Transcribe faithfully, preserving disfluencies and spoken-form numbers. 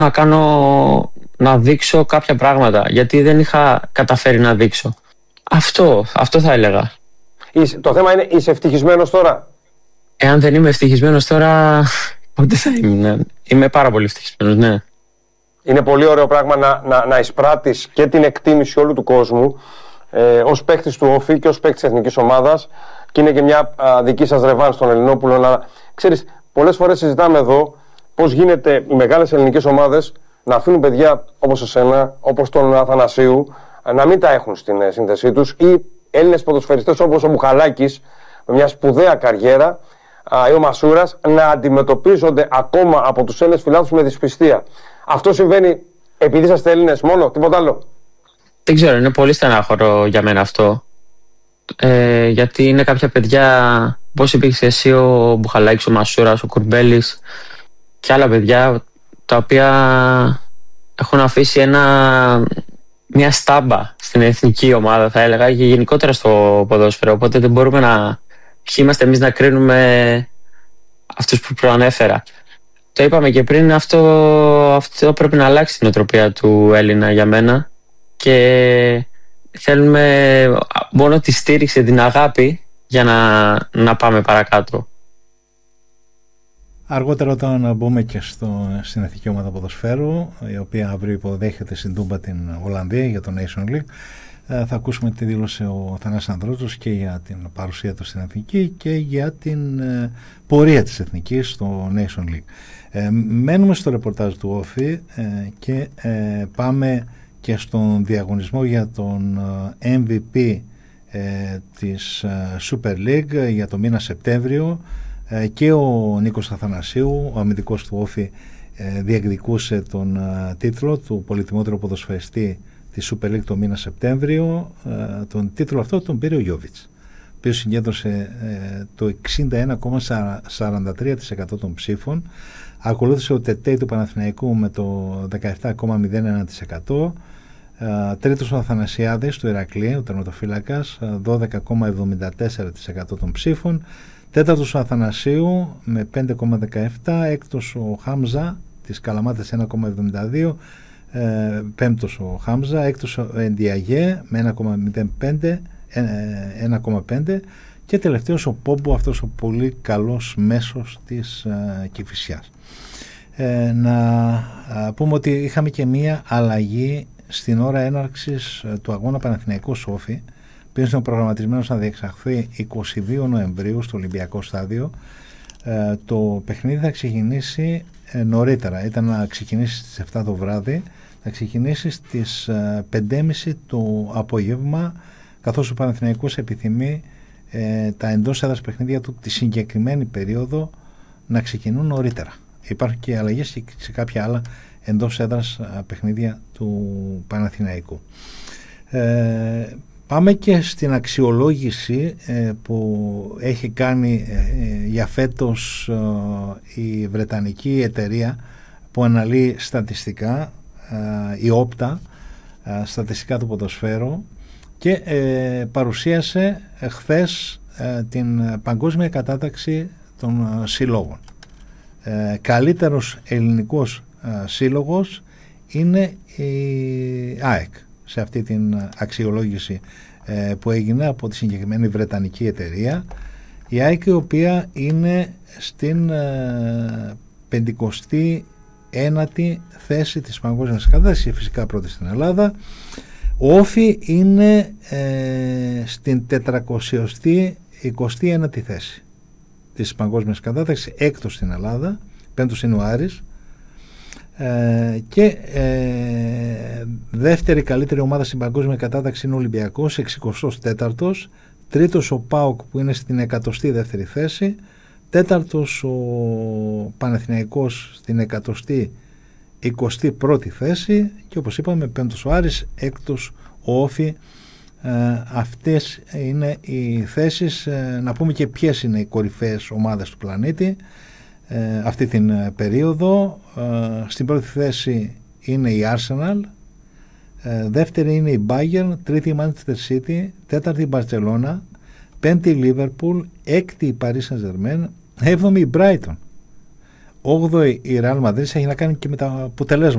να κάνω, να δείξω κάποια πράγματα, γιατί δεν είχα καταφέρει να δείξω. Αυτό, αυτό θα έλεγα. Είσαι, το θέμα είναι, είσαι ευτυχισμένος τώρα? Εάν δεν είμαι ευτυχισμένος τώρα, πότε θα είμαι? Είμαι πάρα πολύ ευτυχισμένος, ναι. Είναι πολύ ωραίο πράγμα να, να, να εισπράττεις και την εκτίμηση όλου του κόσμου ε, ως παίκτης του Όφη και ως παίκτης εθνικής ομάδας, και είναι και μια α, δική σας ρεβάν στον Ελληνόπουλο. Να, ξέρεις, πολλές φορές συζητάμε εδώ πώς γίνεται οι μεγάλες ελληνικές ομάδες να αφήνουν παιδιά όπως εσένα, όπως τον Αθανασίου, να μην τα έχουν στην ε, σύνθεσή τους, ή Έλληνες ποδοσφαιριστές όπως ο Μπουχαλάκης με μια σπουδαία καριέρα, α, ή ο Μασούρας, να αντιμετωπίζονται ακόμα από τους Έλληνες φιλάθλους με δυσπιστία. Αυτό συμβαίνει επειδή είσαστε Έλληνες μόνο, τίποτα άλλο? Δεν ξέρω, είναι πολύ στενάχωρο για μένα αυτό. Ε, γιατί είναι κάποια παιδιά, όπως είπες εσύ, ο Μπουχαλάκης, ο Μασούρας, ο Κουρμπέλης και άλλα παιδιά, τα οποία έχουν αφήσει ένα, μια στάμπα στην εθνική ομάδα, θα έλεγα, και γενικότερα στο ποδόσφαιρο. Οπότε δεν μπορούμε να, ποιοι είμαστε εμείς να κρίνουμε αυτούς που προανέφερα. Το είπαμε και πριν, αυτό, αυτό πρέπει να αλλάξει την νοοτροπία του Έλληνα για μένα, και θέλουμε μόνο τη στήριξη, την αγάπη για να, να πάμε παρακάτω. Αργότερα, όταν μπούμε και στο, στην εθνική ομάδα ποδοσφαίρου, η οποία αύριο υποδέχεται στην Τούμπα την Ολλανδία για το Nation League, θα ακούσουμε τι δήλωσε ο Θανάσης Ανδρώτος και για την παρουσία του στην εθνική και για την ε, πορεία της εθνικής στο Nation League. Ε, μένουμε στο ρεπορτάζ του Όφη ε, και ε, πάμε και στον διαγωνισμό για τον εμ βι πι ε, της ε, Super League για το μήνα Σεπτέμβριο. Ε, και ο Νίκος Αθανασίου, ο αμυντικός του Όφη, ε, διεκδικούσε τον ε, τίτλο του πολυτιμότερου ποδοσφαιριστή της Super League το μήνα Σεπτέμβριο. Ε, τον τίτλο αυτό τον πήρε ο Γιόβιτς, ο οποίος συγκέντρωσε ε, το εξήντα ένα κόμμα σαράντα τρία τοις εκατό των ψήφων. Ακολούθησε ο Τετέι του Παναθηναϊκού με το δεκαεπτά κόμμα μηδέν ένα τοις εκατό. Uh, τρίτος ο Αθανασιάδης του Ηρακλή, ο τερματοφύλακας, δώδεκα κόμμα εβδομήντα τέσσερα τοις εκατό των ψήφων. Τέταρτος ο Αθανασίου με πέντε κόμμα δεκαεπτά τοις εκατό. Έκτος ο Χάμζα της Καλαμάτας ένα κόμμα εβδομήντα δύο τοις εκατό. Uh, πέμπτος ο Χάμζα. Έκτος ο Εντιαγέ με ένα κόμμα μηδέν πέντε τοις εκατό. Και τελευταίος ο Πόμπο, αυτός ο πολύ καλός μέσος της uh, Κηφισιάς. Uh, να uh, πούμε ότι είχαμε και μία αλλαγή στην ώρα έναρξης του αγώνα Παναθηναϊκός Όφη, που είναι προγραμματισμένος να διεξαχθεί εικοστή δεύτερη Νοεμβρίου στο Ολυμπιακό Στάδιο. Ε, το παιχνίδι θα ξεκινήσει ε, νωρίτερα. Ήταν να ξεκινήσει στις επτά το βράδυ, θα ξεκινήσει στις ε, πέντε και μισή το απόγευμα, καθώς ο Παναθηναϊκός επιθυμεί ε, τα εντός έδρας παιχνίδια του τη συγκεκριμένη περίοδο να ξεκινούν νωρίτερα. Υπάρχουν και αλλαγές και σε κάποια άλλα εντός έδρας παιχνίδια του Παναθηναϊκού. Ε, πάμε και στην αξιολόγηση ε, που έχει κάνει ε, για φέτος ε, η βρετανική εταιρεία που αναλύει στατιστικά, ε, η Όπτα, ε, στατιστικά του ποδοσφαίρου, και ε, παρουσίασε ε, χθες ε, την παγκόσμια κατάταξη των ε, συλλόγων. Ε, καλύτερος ελληνικός σύλλογος είναι η ΑΕΚ σε αυτή την αξιολόγηση ε, που έγινε από τη συγκεκριμένη βρετανική εταιρεία. Η ΑΕΚ, η οποία είναι στην ε, πενηκοστή ένατη θέση της παγκόσμιας κατάταξης και φυσικά πρώτη στην Ελλάδα. Ο Όφη είναι ε, στην τετρακόσια εικοστή ένατη θέση της παγκόσμιας κατάταξης, έκτος στην Ελλάδα, πέμπτος είναι ο Άρης. Ε, και ε, δεύτερη καλύτερη ομάδα στην παγκόσμια κατάταξη είναι ο Ολυμπιακός, εξηκοστός τέταρτος. Τρίτος ο ΠΑΟΚ που είναι στην εκατοστή δεύτερη θέση. Τέταρτος ο Παναθηναϊκός στην εκατοστή εικοστή πρώτη θέση. Και όπως είπαμε, πέμπτος ο Άρης, έκτος ο Όφη. Ε, αυτές είναι οι θέσεις. Ε, να πούμε και ποιες είναι οι κορυφαίες ομάδες του πλανήτη ε, αυτή την ε, περίοδο. Ε, στην πρώτη θέση είναι η Arsenal, ε, δεύτερη είναι η Bayern, τρίτη η Manchester City, τέταρτη η Barcelona, πέμπτη η Liverpool, έκτη η Paris Saint-Germain, έβδομη η Brighton. όγδοη η Real Madrid έχει να κάνει και με τα αποτελέσματα.